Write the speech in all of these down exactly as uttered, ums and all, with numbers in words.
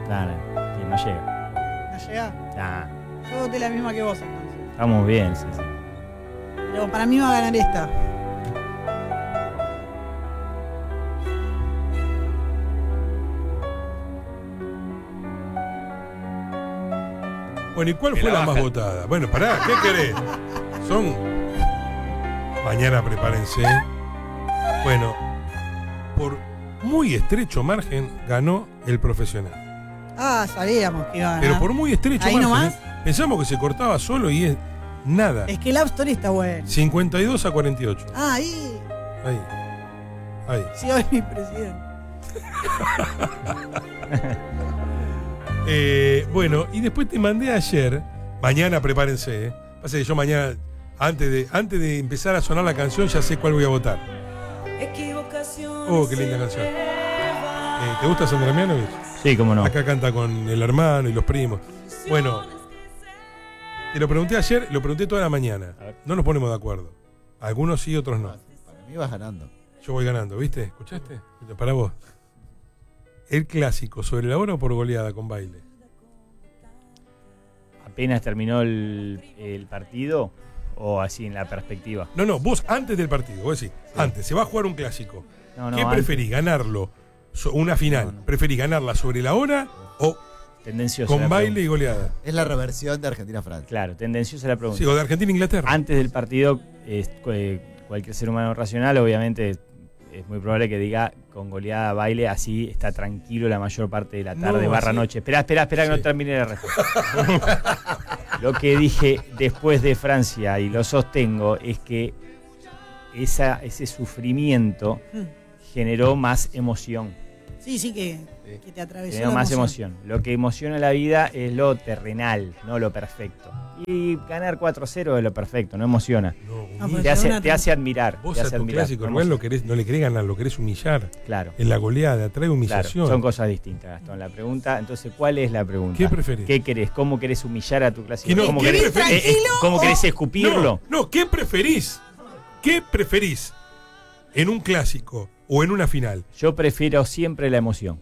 Claro, sí, no llega. ¿No llega? Nah, Yo voté la misma que vos entonces. estamos bien, sí, sí. Pero para mí va a ganar esta. Bueno, ¿y cuál fue la, la más votada? Bueno, pará, ¿qué querés? Son... Mañana prepárense. Bueno, por muy estrecho margen ganó El Profesional. Ah, sabíamos que iba a ganar. Pero por muy estrecho ¿Ahí margen. nomás? ¿eh? Pensamos que se cortaba solo y es nada. Es que el App Store está bueno. cincuenta y dos a cuarenta y ocho. Ah, ahí. Ahí. Ahí. Sí, hoy mi presidente. eh, bueno, y después te mandé ayer. Mañana prepárense. ¿eh? Pasa que yo mañana, antes de, antes de empezar a sonar la canción, ya sé cuál voy a votar. Oh, qué linda canción. Eh, ¿Te gusta Sandra Mianovich? Sí, cómo no. Acá canta con el hermano y los primos. Bueno, te lo pregunté ayer, lo pregunté toda la mañana. No nos ponemos de acuerdo. Algunos sí, otros no. Para mí vas ganando. Yo voy ganando, ¿viste? ¿Escuchaste? Para vos. El clásico, ¿sobre la hora o por goleada con Baile? ¿Apenas terminó el, el partido o así en la perspectiva? No, no, vos antes del partido, vos decís, sí. Antes, se va a jugar un clásico. No, no, ¿Qué antes. preferís? ¿Ganarlo? Una final. No, no. ¿Preferís ganarla sobre la hora o tendenciosa con baile y goleada? Es la reversión de Argentina-Francia. Claro, tendenciosa la pregunta. Sí, o de Argentina-Inglaterra. Antes del partido, eh, cualquier ser humano racional, obviamente, es muy probable que diga con goleada, baile, así está tranquilo la mayor parte de la tarde, no, barra así. Noche. Espera, espera, espera sí. que no termine la respuesta. Lo que dije después de Francia, y lo sostengo, es que esa, ese sufrimiento generó más emoción. Sí, sí, que, que te atravesó. Generó más emoción. emoción. Lo que emociona la vida es lo terrenal, no lo perfecto. Y ganar cuatro a cero es lo perfecto, no emociona. No, no, te, hace, te hace admirar. Vos te a hace tu admirar, clásico, no, lo querés, no le querés ganar, lo querés humillar. Claro. En la goleada, trae humillación. Claro, son cosas distintas, Gastón. La pregunta, entonces, ¿cuál es la pregunta? ¿Qué preferís? ¿Qué querés? ¿Cómo querés humillar a tu clásico? No, ¿Cómo, ¿qué querés, preferís? eh, eh, ¿Cómo querés escupirlo? No, no, ¿qué preferís? ¿Qué preferís en un clásico o en una final? Yo prefiero siempre la emoción.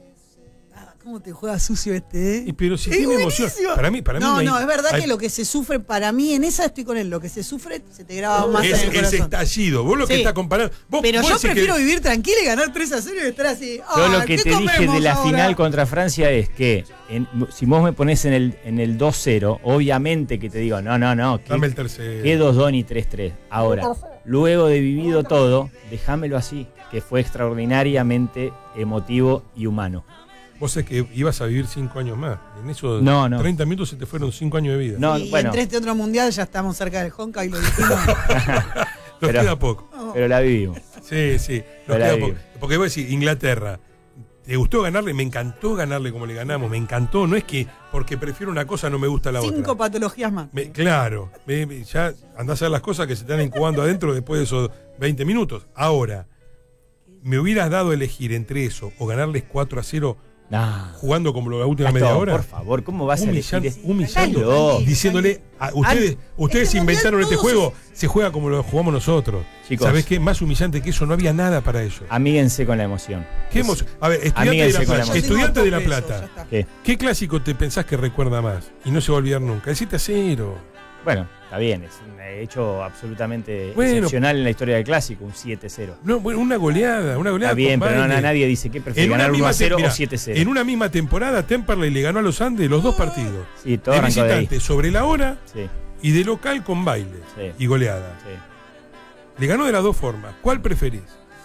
¿Cómo te juega sucio este? Eh? Y pero si es tiene buenísimo. emoción. Para mí, para mí no, no, hay, no, es verdad hay... que lo que se sufre, para mí, en esa estoy con él, lo que se sufre se te graba más es, en el corazón. Es estallido, vos lo sí. que estás comparando. Vos, pero vos yo prefiero que... vivir tranquila y ganar tres a cero y estar así. Yo lo que te dije de la ahora? final contra Francia es que en, si vos me ponés en el, en el dos cero, obviamente que te digo, no, no, no. Que, Dame el tercero. Que dos dos ni tres tres. Ahora, luego de vivido todo, déjamelo así, que fue extraordinariamente emotivo y humano. Vos sabés que ibas a vivir cinco años más. En esos no, no. treinta minutos se te fueron cinco años de vida. No, y bueno. entre este otro mundial ya estamos cerca del Honka y lo dijimos. Nos pero, queda poco. Pero la vivimos. Sí, sí. Nos queda poco. Porque vos decís, Inglaterra, ¿te gustó ganarle? Me encantó ganarle como le ganamos. Me encantó. No es que porque prefiero una cosa no me gusta la Cinco otra. Cinco patologías más. Me, claro. Me, me, ya andás a ver las cosas que se están incubando adentro después de esos veinte minutos. Ahora, ¿me hubieras dado a elegir entre eso o ganarles cuatro a cero? Nah. Jugando como la última Gastón, media hora. Por favor, ¿cómo vas humillando, a elegir? Humillando, diciéndole, a ustedes, ustedes este inventaron este juego, se... se juega como lo jugamos nosotros. Chicos, ¿sabés qué? Más humillante que eso, no había nada para ellos. Amíguense con la emoción. ¿Qué emoción? A ver, estudiante de La Plata, estudiante de La Plata. ¿Qué? ¿Qué clásico te pensás que recuerda más? Y no se va a olvidar nunca. El siete a cero. Bueno, está bien, es un hecho absolutamente bueno, excepcional en la historia del clásico, un siete cero. No, bueno, una goleada, una goleada. Está bien, pero no, nadie dice que prefiere ganar uno a cero o siete cero. En una misma temporada, Temperley le ganó a los Andes los dos partidos. Sí, todo de arrancó visitante de ahí. Sobre la hora sí. y de local con baile sí. y goleada. Sí. Le ganó de las dos formas. ¿Cuál preferís?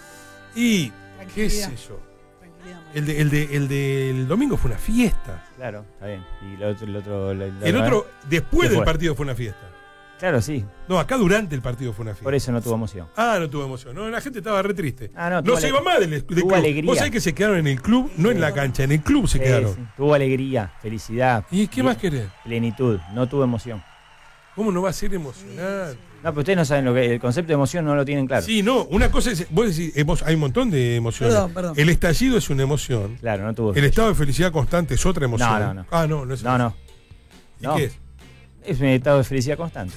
Y, qué sé yo. El de, el, de, el del domingo fue una fiesta. Claro, está bien. Y el otro, el otro, el, el otro después del partido fue una fiesta. Claro, sí. No, acá durante el partido fue una fiesta. Por eso no tuvo emoción. Ah, no tuvo emoción. No, la gente estaba re triste. Ah, no, no se iba más del, del club. Alegría. Vos sabés que se quedaron en el club, no sí. en la cancha, en el club se sí, quedaron. Sí. Tuvo alegría, felicidad. ¿Y qué más querés? Plenitud, no tuvo emoción. ¿Cómo no va a ser emocionante? No, pero ustedes no saben lo que el concepto de emoción, no lo tienen claro. Sí, no, una cosa es, vos decís, hay un montón de emociones. Perdón, perdón. El estallido es una emoción. Claro, no tuvo. El estado de felicidad constante es otra emoción. No, no, no. Ah, no, no es. No, no. ¿Y no. qué es? Es un estado de felicidad constante.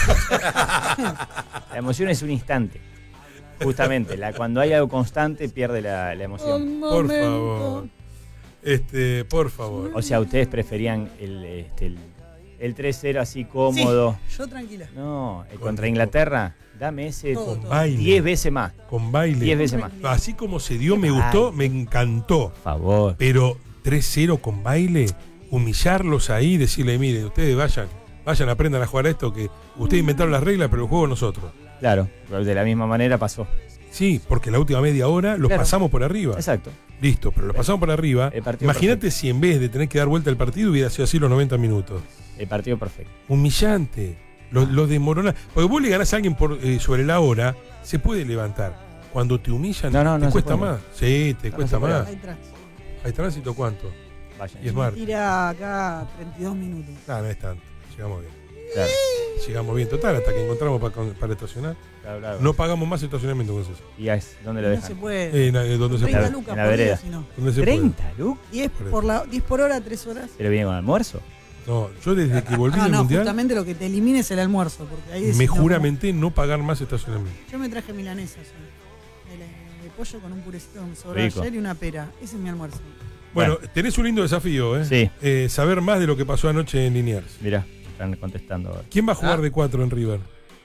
La emoción es un instante. Justamente, la, cuando hay algo constante pierde la, la emoción. Por favor. Este, por favor. O sea, ustedes preferían el, este, el, el tres cero así cómodo. Sí, yo tranquila. No, el Con- contra Inglaterra, dame ese Todo, Con todo. baile. diez veces más. Con baile. diez veces más. Así como se dio, me gustó, me encantó. Por favor. Pero tres cero con baile, humillarlos ahí, decirle, miren, ustedes vayan, vayan, aprendan a jugar a esto, que ustedes inventaron las reglas, pero el juego nosotros. Claro, de la misma manera pasó. Sí, porque la última media hora lo Claro. pasamos por arriba. Exacto. Listo, pero lo pasamos por arriba. El partido Imagínate perfecto. si en vez de tener que dar vuelta al partido hubiera sido así los noventa minutos. El partido perfecto. Humillante. Lo, lo desmorona. Porque vos le ganás a alguien por, eh, sobre la hora, se puede levantar. Cuando te humillan, No, no, te no se cuesta puede. más. Sí, te No, cuesta no se puede. más. Ahí atrás. ¿Hay tránsito cuánto? Vayan. Y es más. Tira acá treinta y dos minutos. No, no es tanto. Llegamos bien. Claro, Llegamos bien. Total, hasta que encontramos para, para estacionar. claro, claro. No pagamos más estacionamiento con eso. ¿Y es, dónde lo No dejan? se puede. Eh, na- eh, ¿Dónde se treinta puede? En lucas la por día, vereda. si no. ¿Dónde se puede? ¿treinta, Lu? diez Por por, la, diez por hora, tres horas. ¿Pero viene con almuerzo? No, yo desde que volví Ah, del no, mundial justamente lo que te elimina es el almuerzo. Porque ahí decís, me no, juramenté no pagar más estacionamiento. Yo me traje milanesas hoy. De, de pollo con un purecito que me sobró Rico. ayer y una pera. Ese es mi almuerzo. Bueno, tenés un lindo desafío, ¿eh? Sí. Eh, saber más de lo que pasó anoche en Liniers. Mirá, están contestando ahora. ¿Quién va a jugar Ah. de cuatro en River?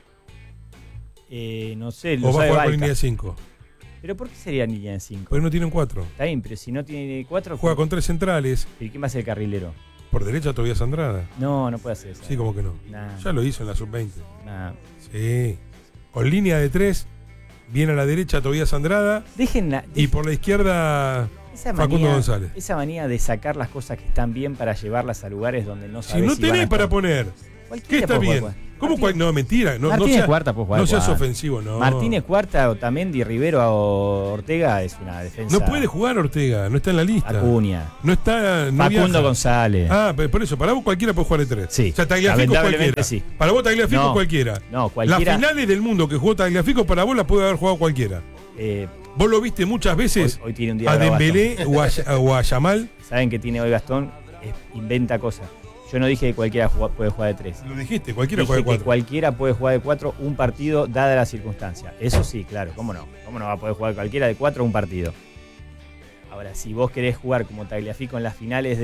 Eh, no sé, lo ¿O va a sabe jugar con Balca. línea de cinco? ¿Pero por qué sería línea de cinco? Porque no tienen cuatro. Está bien, pero si no tiene cuatro, Juega con tres centrales. ¿y quién va a ser el carrilero? Por derecha Tobias Andrada. No, no puede hacer eso. Sí, como que no. Nah, Ya lo hizo en la sub veinte. nah. Sí. Con línea de tres, viene a la derecha Tobias Andrada Dejen la, y por la izquierda esa Facundo manía, González. esa manía de sacar las cosas que están bien para llevarlas a lugares donde no Si sabes no si van a tenés para estar. poner, ¿qué Cualquiera está puede bien? jugar. ¿Cómo Martínez- cual- No, mentira. No, no Martínez seas Cuarta puede jugar. no seas cuarta. ofensivo, no. Martínez Cuarta, Otamendi, Rivero o Ortega es una defensa. No puede jugar Ortega, no está en la lista. Acuña. No está. No Facundo viaja. González. Ah, pero por eso, para vos cualquiera puede jugar de tres. Sí, O sea, Tagliafico lamentablemente cualquiera. sí. Para vos Tagliafico No, cualquiera. No, cualquiera. Las finales del mundo que jugó Tagliafico para vos las puede haber jugado cualquiera. eh, Vos lo viste muchas hoy, veces hoy tiene un día a bravo Dembélé Gastón. o a, o a Yamal. Saben que tiene hoy Gastón, Eh, inventa cosas. Yo no dije que cualquiera juega- puede jugar de tres. Lo dijiste, cualquiera Dije juega de que cuatro. cualquiera puede jugar de cuatro un partido dada la circunstancia. Eso sí, claro, ¿cómo no? ¿Cómo no va a poder jugar cualquiera de cuatro un partido? Ahora, si vos querés jugar como Tagliafico en las finales